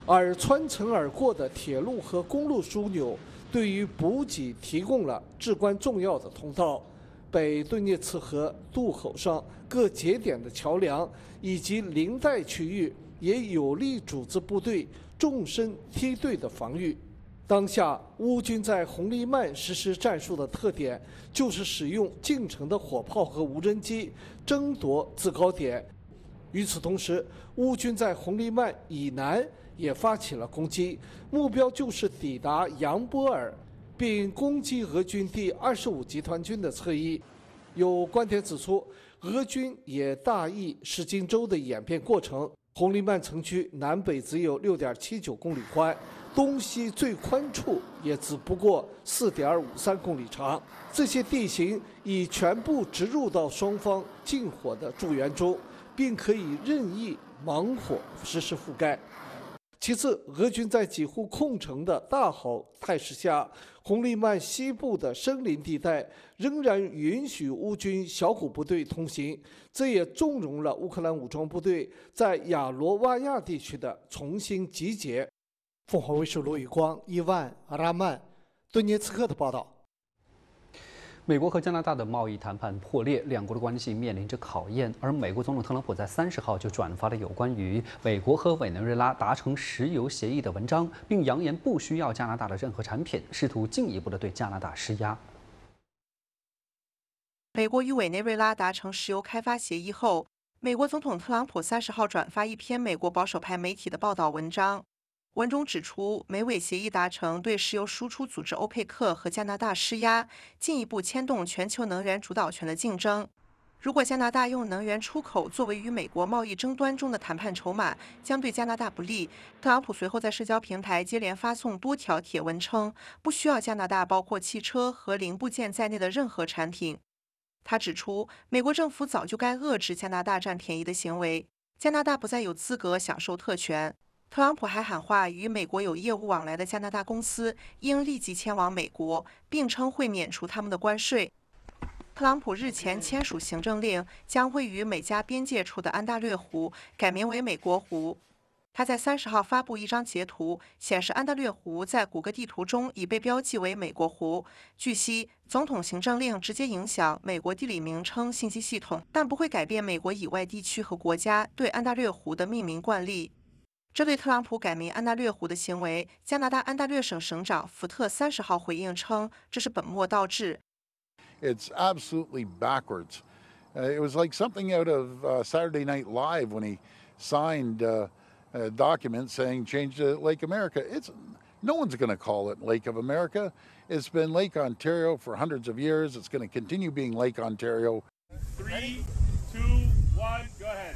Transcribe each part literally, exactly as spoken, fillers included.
而穿城而过的铁路和公路枢纽对于补给提供了至关重要的通道。北顿涅茨河渡口上各节点的桥梁以及临带区域也有力组织部队纵深梯队的防御。当下，乌军在红利曼实施战术的特点就是使用近程的火炮和无人机争夺制高点。与此同时，乌军在红利曼以南也发起了攻击，目标就是抵达扬波尔，并攻击俄军第二十五集团军的侧翼。有观点指出，俄军也大意是荆州的演变过程。红利曼城区南北只有 六点七九公里宽，东西最宽处也只不过 四点五三公里长。这些地形已全部植入到双方近火的驻援中，并可以任意猛火实施覆盖。其次，俄军在几乎空城的大好态势下，红利曼西部的森林地带仍然允许乌军小股部队通行，这也纵容了乌克兰武装部队在亚罗瓦亚地区的重新集结。凤凰卫视罗宇光、伊万、阿拉曼、顿涅茨克的报道。 美国和加拿大的贸易谈判破裂，两国的关系面临着考验。而美国总统特朗普在三十号就转发了有关于美国和委内瑞拉达成石油协议的文章，并扬言不需要加拿大的任何产品，试图进一步的对加拿大施压。 美国与委内瑞拉达成石油开发协议后，美国总统特朗普三十号转发一篇美国保守派媒体的报道文章。文中指出，美委协议达成对石油输出组织欧佩克和加拿大施压，进一步牵动全球能源主导权的竞争。如果加拿大用能源出口作为与美国贸易争端中的谈判筹码，将对加拿大不利。特朗普随后在社交平台接连发送多条帖文称，不需要加拿大包括汽车和零部件在内的任何产品。他指出，美国政府早就该遏制加拿大占便宜的行为，加拿大不再有资格享受特权。特朗普还喊话，与美国有业务往来的加拿大公司应立即迁往美国，并称会免除他们的关税。特朗普日前签署行政令，将位于美加边界处的安大略湖改名为美国湖。他在三十号发布一张截图，显示安大略湖在谷歌地图中已被标记为美国湖。据悉，总统行政令直接影响美国地理名称信息系统，但不会改变美国以外地区和国家对安大略湖的命名惯例。这对特朗普改名安大略湖的行为，加拿大安大略省省长福特三十号回应称，这是本末倒置。 It's absolutely backwards. Uh, it was like something out of uh, Saturday Night Live when he signed uh, a document saying change to Lake America. It's no one's going to call it Lake of America. It's been Lake Ontario for hundreds of years. It's going to continue being Lake Ontario. Three, two, one, go ahead.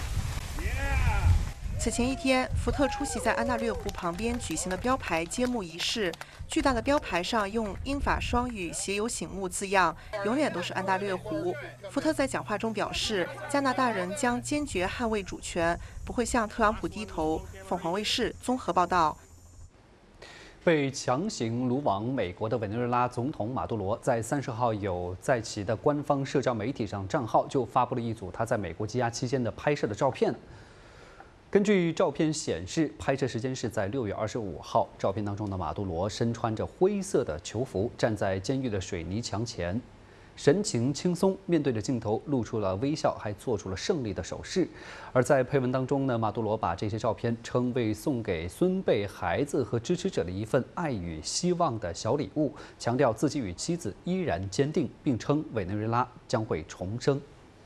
Yeah. 此前一天，福特出席在安大略湖旁边举行的标牌揭幕仪式。巨大的标牌上用英法双语写有醒目字样，永远都是安大略湖。福特在讲话中表示，加拿大人将坚决捍卫主权，不会向特朗普低头。凤凰卫视综合报道。 被强行掳往美国的委内瑞拉总统马杜罗，在三十号有在其的官方社交媒体上账号就发布了一组他在美国羁押期间的拍摄的照片。根据照片显示，拍摄时间是在六月二十五号。照片当中的马杜罗身穿着灰色的囚服，站在监狱的水泥墙前，神情轻松，面对着镜头露出了微笑，还做出了胜利的手势。而在配文当中呢，马杜罗把这些照片称为送给孙辈、孩子和支持者的一份爱与希望的小礼物，强调自己与妻子依然坚定，并称委内瑞拉将会重生。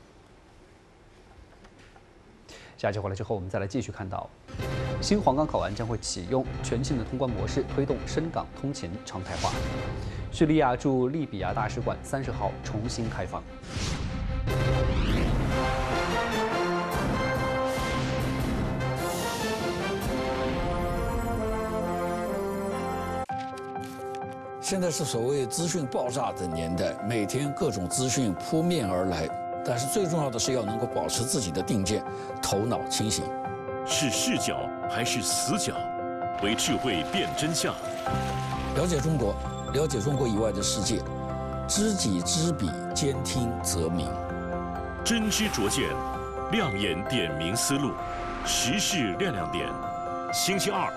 下期回来之后，我们再来继续看到，新黄冈口岸将会启用全新的通关模式，推动深港通勤常态化。叙利亚驻利比亚大使馆三十号重新开放。 现在是所谓资讯爆炸的年代，每天各种资讯扑面而来。但是最重要的是要能够保持自己的定见，头脑清醒。 是视角还是死角？为智慧辨真相。 了解中国，了解中国以外的世界，知己知彼，兼听则明。 真知灼见，亮眼点明思路，时事亮亮点。星期二